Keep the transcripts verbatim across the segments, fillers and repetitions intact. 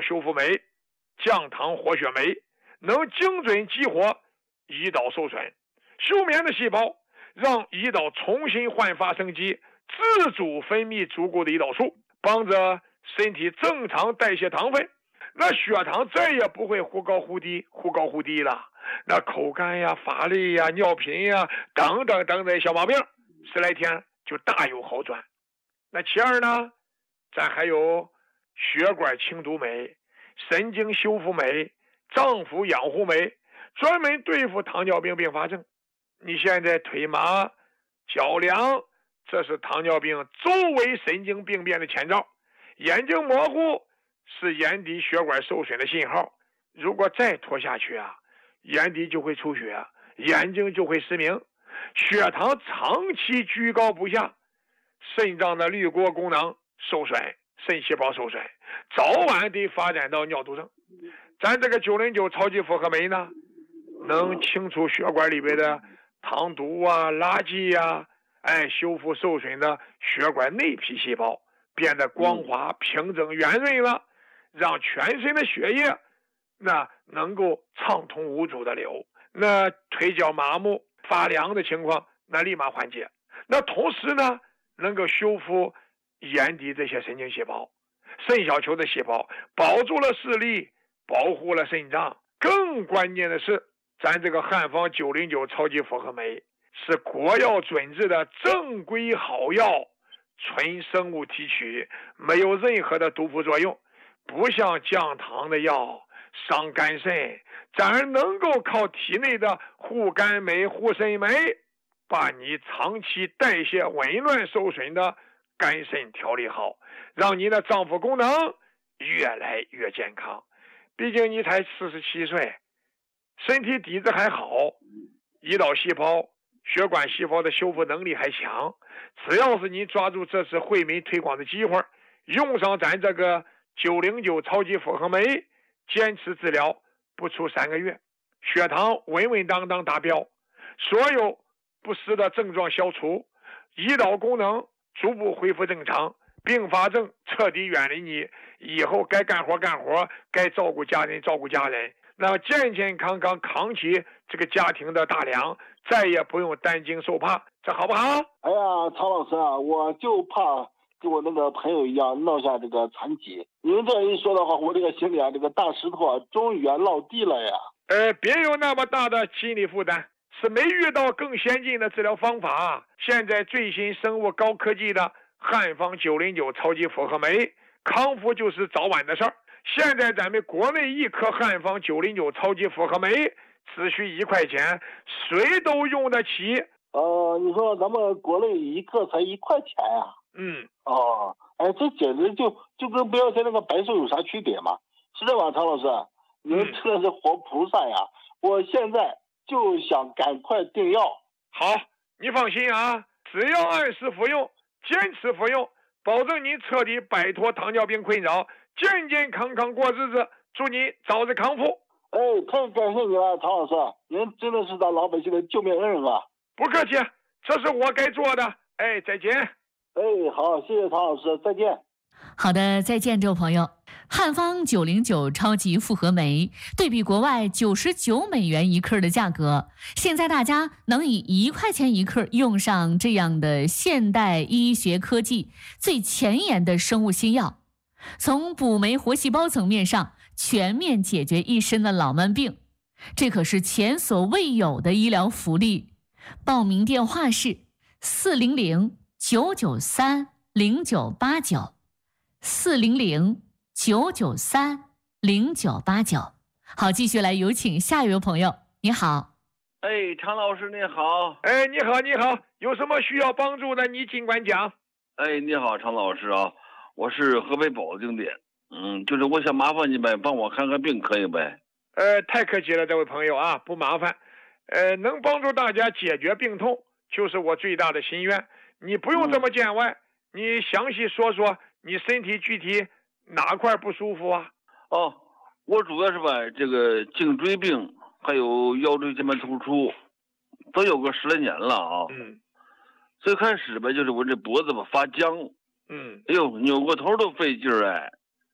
修复酶、降糖活血酶，能精准激活胰岛受损。休眠的细胞让胰岛重新焕发生机，自主分泌足够的胰岛素，帮着身体正常代谢糖分。那血糖再也不会忽高忽低忽高忽低了，那口干呀、乏累呀、尿频呀等等等等小毛病，十来天就大有好转。那其二呢，咱还有血管清毒酶、神经修复酶、脏腑养护酶，专门对付糖尿病并发症。你现在腿麻、脚凉，这是糖尿病周围神经病变的前兆。眼睛模糊是眼底血管受损的信号，如果再拖下去啊，眼底就会出血，眼睛就会失明。血糖长期居高不下，肾脏的滤过功能受损，肾细胞受损，早晚得发展到尿毒症。咱这个九零九超级复合酶呢，能清除血管里边的糖毒啊、垃圾呀、啊，哎，修复受损的血管内皮细胞，变得光滑、平整、圆润了，让全身的血液那能够畅通无阻的流，那腿脚麻木、发凉的情况那立马缓解。那同时呢，能够修复眼底这些神经细胞、肾小球的细胞，保住了视力，保护了肾脏。更关键的是，咱这个汉方九零九超级复合酶是国药准字的正规好药，纯生物提取，没有任何的毒副作用，不像降糖的药伤肝肾，反而能够靠体内的护肝酶、护肾酶，把你长期代谢紊乱受损的肝肾调理好，让你的脏腑功能越来越健康。毕竟你才四十七岁，身体底子还好，胰岛细胞、血管细胞的修复能力还强。只要是你抓住这次惠民推广的机会，用上咱这个九零九超级复合酶，坚持治疗不出三个月，血糖稳稳当当达标，所有不适的症状消除，胰岛功能逐步恢复正常，并发症彻底远离你，以后该干活干活，该照顾家人照顾家人，那么健健康康扛起这个家庭的大梁，再也不用担惊受怕，这好不好？ 哎呀，曹老师啊，我就怕跟我那个朋友一样落下这个残疾。您这一说的话，我这个心里啊，这个大石头啊，终于啊落地了呀。 呃，别有那么大的心理负担，是没遇到更先进的治疗方法。现在最新生物高科技的汉方九零九超级复合酶，康复就是早晚的事儿。现在咱们国内一颗汉方九零九超级复合酶只需一块钱，谁都用得起。 呃，你说咱们国内一个才一块钱呀、啊？ 嗯， 哦，哎，这简直就就跟不要钱那个白寿有啥区别嘛？是这吧，曹老师？您真的是活菩萨呀！嗯、我现在就想赶快订药。 好，你放心啊，只要按时服用，坚持服用，保证你彻底摆脱糖尿病困扰，健健康康过日子。祝你早日康复。 哎，太感谢你了，曹老师，您真的是咱老百姓的救命恩人啊！ 不客气，这是我该做的。哎，再见。 哎，好，谢谢曹老师，再见。 好的，再见，这位朋友。汉方九零九超级复合酶，对比国外九十九美元一克的价格，现在大家能以一块钱一克用上这样的现代医学科技最前沿的生物新药，从补酶活细胞层面上全面解决一身的老慢病，这可是前所未有的医疗福利。报名电话是四零零九九三零九八九。四零零九九三零九八九。好，继续来有请下一位朋友。你好。 哎，常老师你好。 哎，你好，你好，有什么需要帮助的你尽管讲。 哎，你好，常老师啊，我是河北保定的，嗯，就是我想麻烦你呗，帮我看看病可以呗？ 呃，太客气了，这位朋友啊，不麻烦。呃，能帮助大家解决病痛，就是我最大的心愿。你不用这么见外，嗯、你详细说说。你身体具体哪块不舒服啊？ 哦，我主要是吧，这个颈椎病还有腰椎间盘突出，都有个十来年了啊。 嗯。 最开始吧，就是我这脖子吧发僵。 嗯。 哎呦，扭个头都费劲儿哎。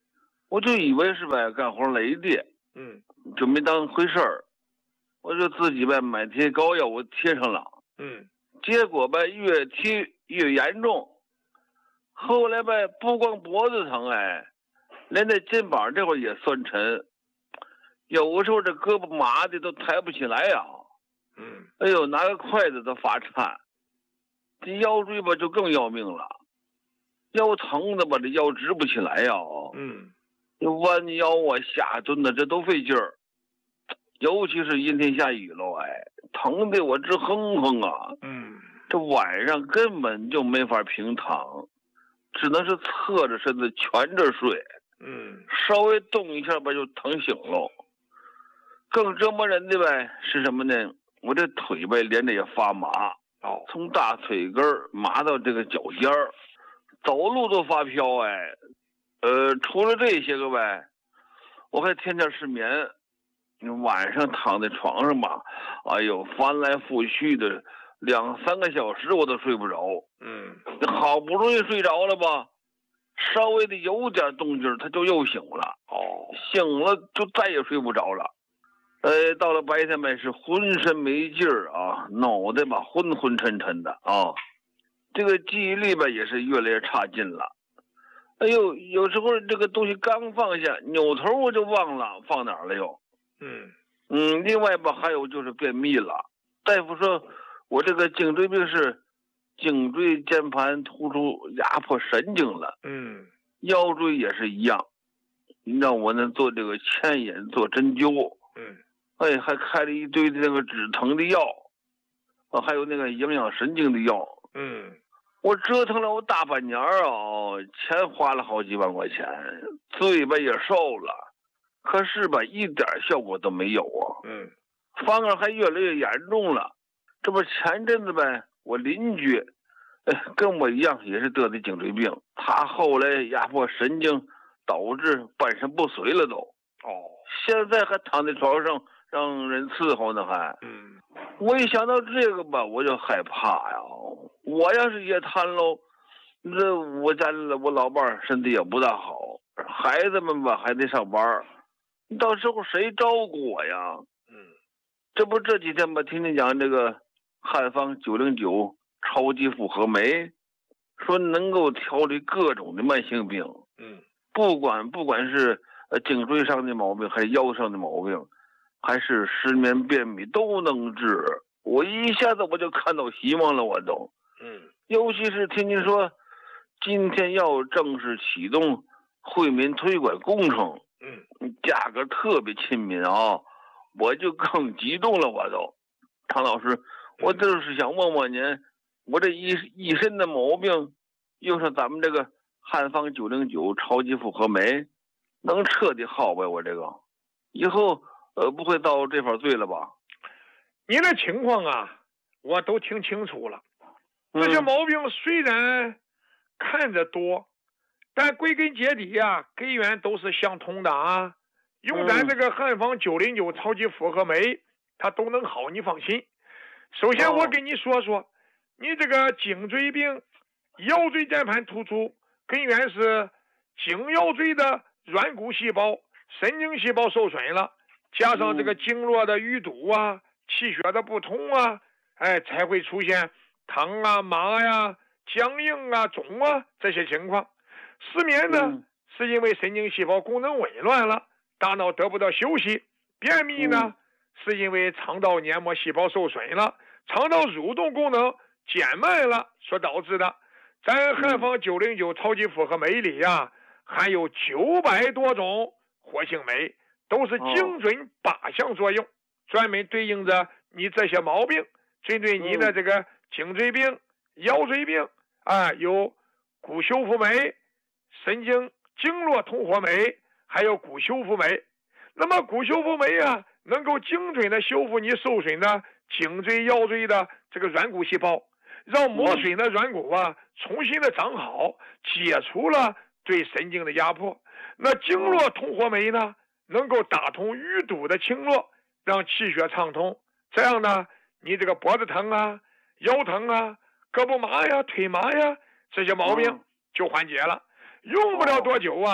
我就以为是呗干活累的， 嗯就没当回事儿，我就自己呗买贴膏药我贴上了， 嗯结果呗越贴越严重，后来呗不光脖子疼哎，连这肩膀这会儿也酸沉，有时候这胳膊麻的都抬不起来呀、 嗯哎呦，拿个筷子都发颤，这腰椎吧就更要命了，腰疼的吧这腰直不起来呀， 嗯这弯腰啊下蹲的这都费劲儿，尤其是阴天下雨喽，哎，疼的我直哼哼啊， 嗯这晚上根本就没法平躺，只能是侧着身子蜷着睡， 嗯稍微动一下吧就疼醒喽。更折磨人的呗是什么呢？我这腿呗连着也发麻， 哦从大腿根儿麻到这个脚尖儿，走路都发飘哎。呃，除了这些个呗，我还天天失眠，晚上躺在床上吧，哎呦翻来覆去的两三个小时我都睡不着。 嗯好不容易睡着了吧，稍微的有点动静他就又醒了， 哦醒了就再也睡不着了。呃，到了白天呗是浑身没劲儿啊，脑袋吧昏昏沉沉的啊，这个记忆力吧也是越来越差劲了。哎呦，有时候这个东西刚放下，扭头我就忘了放哪儿了又。 嗯嗯，另外吧还有就是便秘了，大夫说我这个颈椎病是颈椎间盘突出压迫神经了， 嗯腰椎也是一样，让我呢做这个牵引做针灸， 嗯哎，还开了一堆的那个止疼的药，啊，还有那个营养神经的药。 嗯我折腾了我大半年啊，钱花了好几万块钱，嘴巴也瘦了，可是吧一点效果都没有啊， 嗯反而还越来越严重了。这不前阵子呗，我邻居，哎，跟我一样也是得的颈椎病，他后来压迫神经，导致半身不遂了都。 哦现在还躺在床上让人伺候呢还。 嗯我一想到这个吧，我就害怕呀。我要是也瘫喽，这我家里我老伴儿身体也不大好，孩子们吧还得上班，到时候谁照顾我呀？ 嗯这不这几天吧，听你讲这个汉方九零九超级复合酶，说能够调理各种的慢性病， 嗯不管不管是呃颈椎上的毛病，还是腰上的毛病，还是失眠便秘都能治。我一下子我就看到希望了，我都。 嗯尤其是听您说今天要正式启动惠民推广工程， 嗯价格特别亲民啊，我就更激动了，我都。唐老师，我就是想问问您，我这一一身的毛病，用上咱们这个汉方九零九超级复合酶，能彻底好呗？我这个以后呃不会遭这份罪了吧？ 你的情况啊，我都听清楚了。这些毛病虽然看着多，但归根结底呀、啊，根源都是相通的啊。用咱这个汉方九零九超级复合酶，它都能好，你放心。首先，我跟你说说，你这个颈椎病、腰椎间盘突出，根源是颈腰椎的软骨细胞、神经细胞受损了，加上这个经络的淤堵啊、气血的不通啊，哎，才会出现疼啊、麻呀、僵硬啊、肿啊这些情况。失眠呢，嗯、是因为神经细胞功能紊乱了，大脑得不到休息。便秘呢，嗯、是因为肠道黏膜细胞受损了，肠道蠕动功能减慢了所导致的。咱汉方九零九超级复合酶里呀、啊，含有九百多种活性酶，都是精准靶向作用，专门对应着你这些毛病。针对你的这个颈椎病、腰椎病啊，有骨修复酶、神经经络通活酶，还有骨修复酶。那么骨修复酶啊，能够精准的修复你受损的颈椎、腰椎的这个软骨细胞，让磨损的软骨啊重新的长好，解除了对神经的压迫。那经络通活酶呢，能够打通淤堵的经络，让气血畅通。这样呢，你这个脖子疼啊、腰疼啊、胳膊麻呀、腿麻呀，这些毛病就缓解了。用不了多久啊，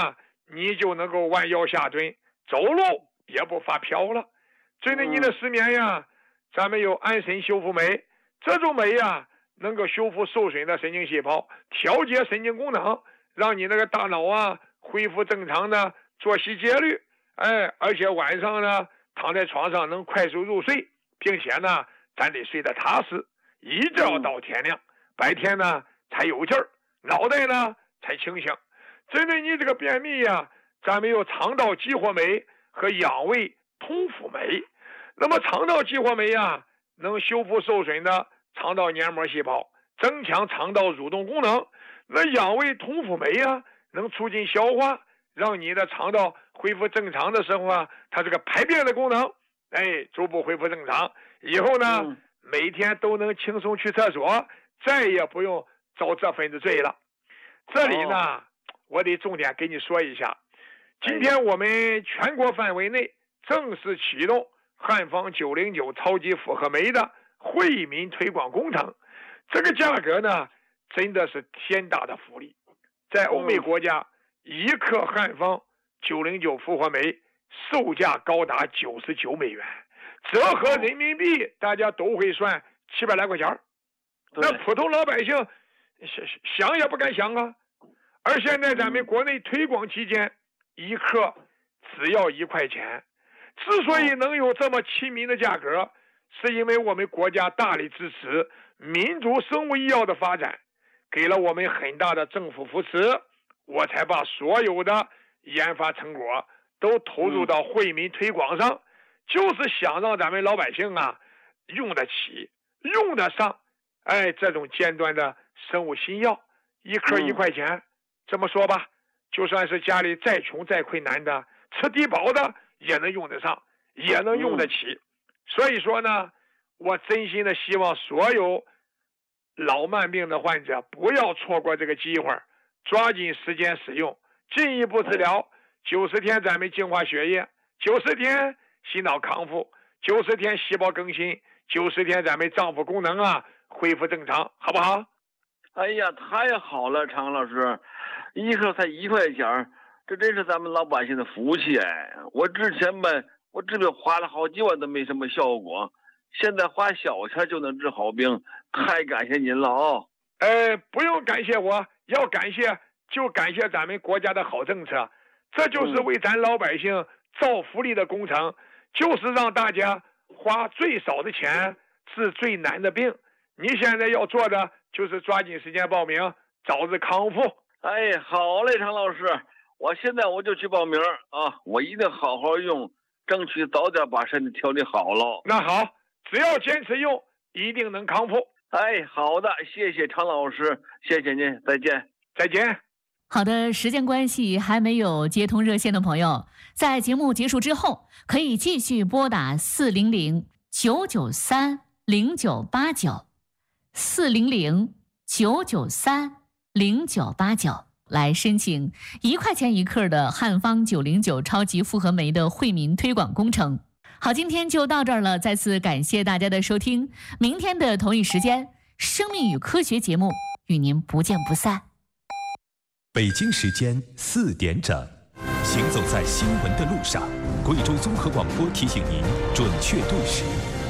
你就能够弯腰下蹲，走路也不发飘了。针对你的失眠呀，咱们有安神修复酶，这种酶呀能够修复受损的神经细胞，调节神经功能，让你那个大脑啊恢复正常的作息节律。哎，而且晚上呢躺在床上能快速入睡，并且呢咱得睡得踏实，一觉到天亮，白天呢才有劲儿，脑袋呢才清醒。针对你这个便秘呀，咱们有肠道激活酶和养胃通腑酶。那么肠道激活酶呀能修复受损的肠道黏膜细胞，增强肠道蠕动功能。那养胃通腑酶呀能促进消化，让你的肠道恢复正常的时候啊，它这个排便的功能哎逐步恢复正常。以后呢、嗯、每天都能轻松去厕所，再也不用遭这份子罪了。这里呢、哦、我得重点给你说一下，今天我们全国范围内正式启动汉方九零九超级复合酶的惠民推广工程。这个价格呢真的是天大的福利，在欧美国家、嗯、一克汉方九零九复合酶售价高达九十九美元，折合人民币大家都会算七百来块钱。那普通老百姓想也不敢想啊。而现在咱们国内推广期间，一克只要一块钱。之所以能有这么亲民的价格，是因为我们国家大力支持民族生物医药的发展，给了我们很大的政府扶持，我才把所有的研发成果都投入到惠民推广上、嗯、就是想让咱们老百姓啊用得起用得上哎这种尖端的生物新药，一颗一块钱、嗯、这么说吧，就算是家里再穷再困难的吃低保的也能用得上，也能用得起、嗯、所以说呢，我真心的希望所有老慢病的患者不要错过这个机会，抓紧时间使用，进一步治疗。九十天咱们净化血液，九十天心脑康复，九十天细胞更新，九十天咱们脏腑功能啊恢复正常，好不好？ 哎呀，太好了，常老师，一克才一块钱，这真是咱们老百姓的福气哎！我之前吧，我这边花了好几万都没什么效果，现在花小钱就能治好病，太感谢您了哦！ 呃，不用感谢我，要感谢就感谢咱们国家的好政策，这就是为咱老百姓造福利的工程，就是让大家花最少的钱治最难的病。你现在要做的就是抓紧时间报名，早日康复。 哎，好嘞，常老师，我现在我就去报名啊！我一定好好用，争取早点把身体调理好了。 那好，只要坚持用，一定能康复。 哎，好的，谢谢常老师，谢谢您，再见， 再见。 好的，时间关系，还没有接通热线的朋友，在节目结束之后，可以继续拨打四零零九九三零九八九，四零零九九三零九八九。来申请一块钱一克的汉方九零九超级复合酶的惠民推广工程。好，今天就到这儿了，再次感谢大家的收听。明天的同一时间，生命与科学节目与您不见不散。 北京时间四点整，行走在新闻的路上，贵州综合广播提醒您准确对时。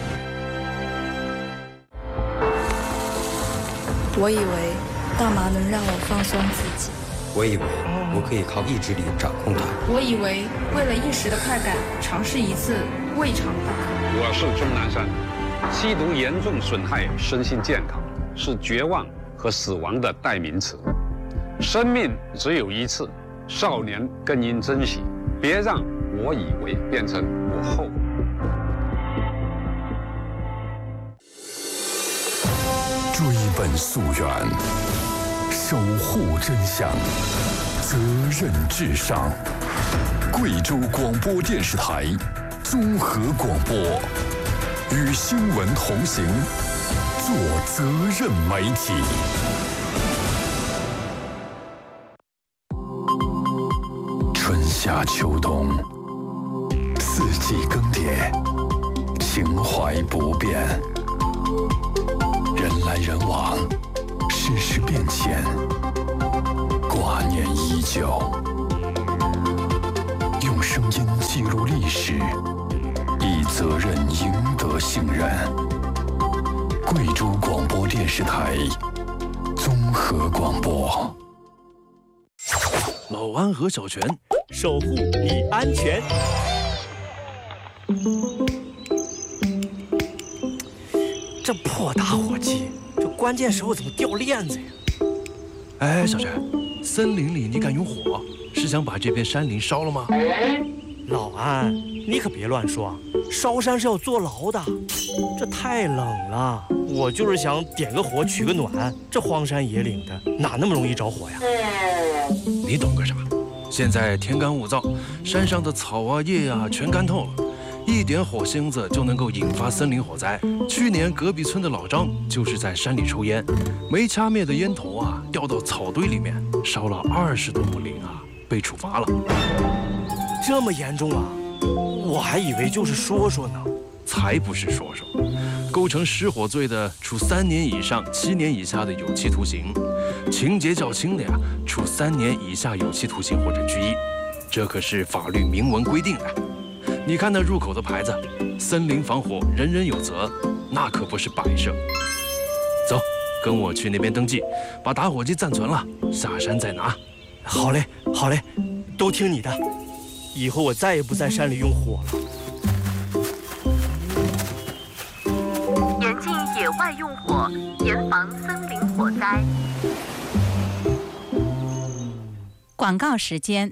我以为大麻能让我放松自己， 我以为我可以靠意志力掌控它， 我以为为了一时的快感，尝试一次未尝不可。 我是钟南山，吸毒严重损害身心健康，是绝望和死亡的代名词。生命只有一次，少年更应珍惜，别让我以为变成我后悔。 追本溯源，守护真相，责任至上。贵州广播电视台综合广播，与新闻同行，做责任媒体。春夏秋冬，四季更迭，情怀不变，人来人往，世事变迁，挂念依旧。 音记录历史，以责任赢得信任。贵州广播电视台综合广播。 老安和小泉守护你安全。 这破打火机，这关键时候怎么掉链子呀？ 哎，小泉，森林里你敢用火？是想把这片山林烧了吗？ 老安，你可别乱说，烧山是要坐牢的。这太冷了，我就是想点个火取个暖。这荒山野岭的，哪那么容易着火呀？ 你懂个啥？现在天干物燥，山上的草啊叶啊全干透了，一点火星子就能够引发森林火灾。去年隔壁村的老张就是在山里抽烟，没掐灭的烟头啊掉到草堆里面，烧了二十多亩林啊，被处罚了。 这么严重啊？我还以为就是说说呢。 才不是说说，构成失火罪的，处三年以上七年以下的有期徒刑；情节较轻的呀，处三年以下有期徒刑或者拘役。这可是法律明文规定的。你看那入口的牌子，森林防火人人有责，那可不是摆设。走，跟我去那边登记，把打火机暂存了，下山再拿。 好嘞，好嘞，都听你的。以后我再也不在山里用火了。 严禁野外用火，严防森林火灾。 广告时间。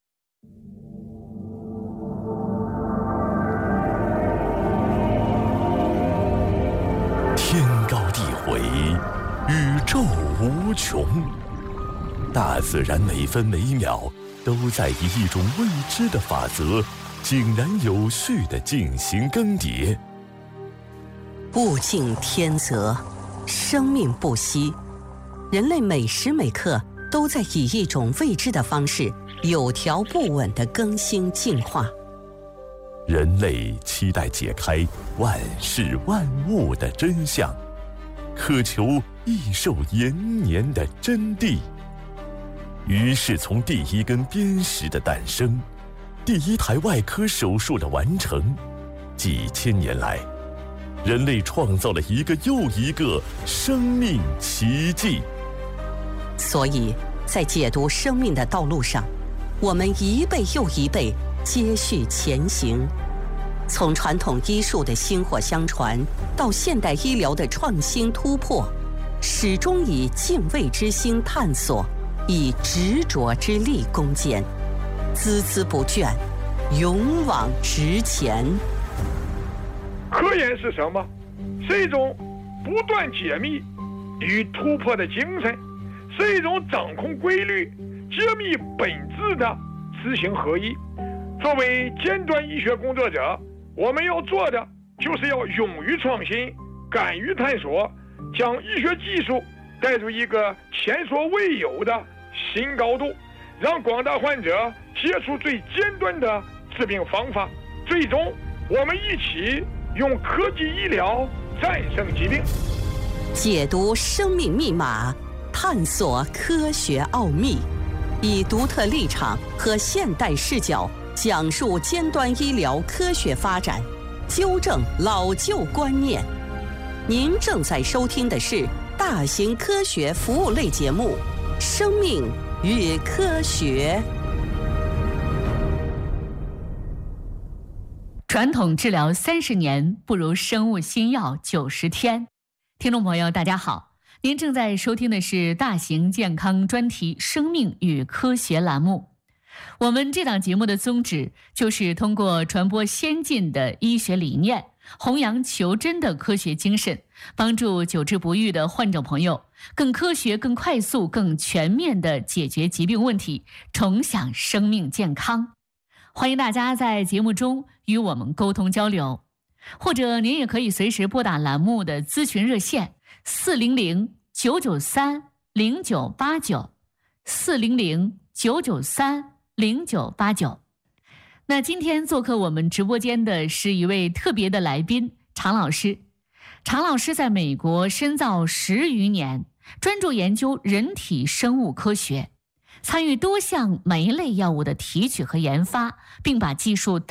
天高地回，宇宙无穷，大自然每分每秒都在以一种未知的法则，井然有序地进行更迭。 物竞天择，生命不息，人类每时每刻都在以一种未知的方式，有条不紊地更新进化。 人类期待解开万事万物的真相，渴求益寿延年的真谛。于是从第一根砭石的诞生，第一台外科手术的完成，几千年来，人类创造了一个又一个生命奇迹。 所以在解读生命的道路上，我们一辈又一辈接续前行，从传统医术的薪火相传到现代医疗的创新突破，始终以敬畏之心探索，以执着之力攻坚，孜孜不倦，勇往直前。 科研是什么？是一种不断解密与突破的精神，是一种掌控规律、揭秘本质的知行合一。作为尖端医学工作者，我们要做的就是要勇于创新，敢于探索，将医学技术带入一个前所未有的新高度，让广大患者接触最尖端的治病方法。最终，我们一起用科技医疗战胜疾病， 解读生命密码，探索科学奥秘，以独特立场和现代视角讲述尖端医疗科学发展，纠正老旧观念。您正在收听的是大型科学服务类节目《生命与科学》。 传统治疗三十年，不如生物新药九十天。听众朋友，大家好，您正在收听的是大型健康专题《生命与科学》栏目。我们这档节目的宗旨就是通过传播先进的医学理念，弘扬求真的科学精神，帮助久治不愈的患者朋友更科学、更快速、更全面地解决疾病问题，重享生命健康。欢迎大家在节目中与我们沟通交流，或者您也可以随时拨打栏目的咨询热线四零零九九三零九八九四零零九九三零九八九。那今天做客我们直播间的是一位特别的来宾，常老师。常老师在美国深造十余年，专注研究人体生物科学。 参与多项酶类药物的提取和研发，并把技术带